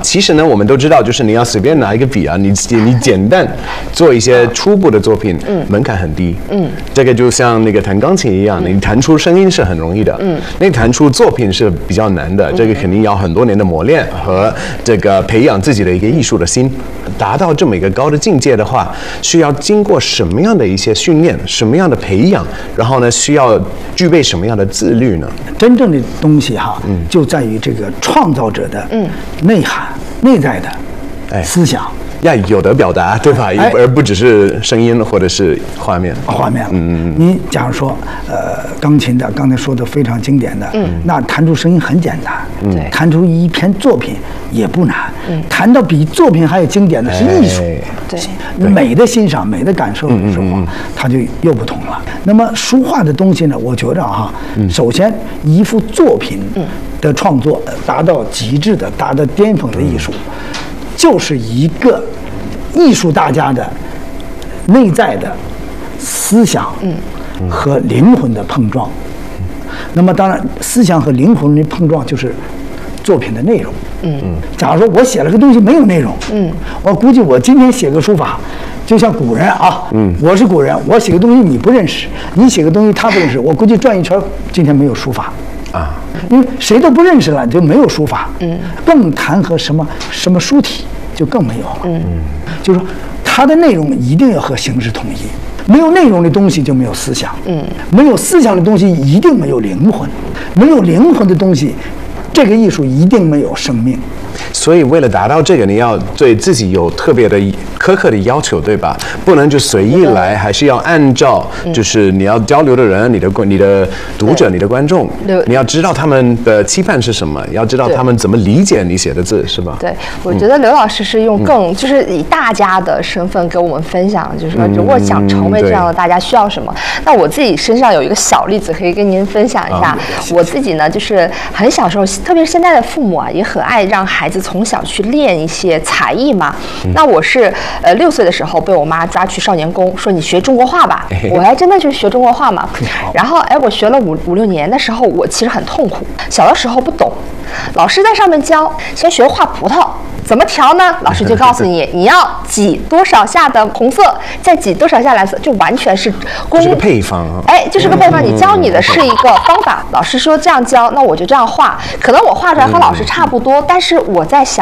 其实呢，我们都知道，就是你要随便拿一个笔啊，你简单做一些初步的作品，门槛很低。这个就像那个弹钢琴一样，你弹出声音是很容易的，那弹出作品是比较难的。这个肯定要很多年的磨练和这个培养自己的一个艺术的心，达到这么一个高的境界的话，需要经过什么样的一些训练，什么样的培养，然后呢，需要具备什么样的自律呢？ 真正的东西哈，就在于这个创造者的内涵、内在的思想。 要有的表达，对吧？而不只是声音或者是画面。你假如说，钢琴的刚才说的非常经典的，那弹出声音很简单，弹出一篇作品也不难，弹到比作品还有经典的是艺术， 对， 美的欣赏、美的感受的时候，它就又不同了。那么书画的东西呢，我觉着哈，首先一幅作品的创作达到极致的、达到巅峰的艺术。就是一个艺术大家的内在的思想和灵魂的碰撞。那么当然，思想和灵魂的碰撞就是作品的内容。假如说我写了个东西没有内容，我估计我今天写个书法，就像古人啊，我是古人，我写个东西你不认识，你写个东西他不认识，我估计转一圈今天没有书法。因为谁都不认识了，就没有书法，更谈和什么书体就更没有了。就是说，它的内容一定要和形式统一，没有内容的东西就没有思想，没有思想的东西一定没有灵魂，没有灵魂的东西，这个艺术一定没有生命。 所以为了达到这个，你要对自己有特别的苛刻的要求，对吧？不能就随意来，还是要按照就是你要交流的人、你的读者、你的观众，你要知道他们的期盼是什么，要知道他们怎么理解你写的字，是吧？ 对，我觉得刘老师是用就是以大家的身份给我们分享，就是说如果想成为这样的大家需要什么。那我自己身上有一个小例子可以跟您分享一下。我自己呢，就是很小时候，特别是现在的父母啊，也很爱让孩子从小去练一些才艺嘛。那我是6岁的时候被我妈抓去少年宫，说你学中国画吧。我还真的去学中国画嘛。然后我学了5、6年的时候，我其实很痛苦。小的时候不懂，老师在上面教，先学画葡萄。怎么调呢？老师就告诉你，你要挤多少下的红色，再挤多少下蓝色，就完全是这个配方。 就是个配方。你教你的是一个方法，老师说这样教，那我就这样画。可能我画出来和老师差不多，但是我在想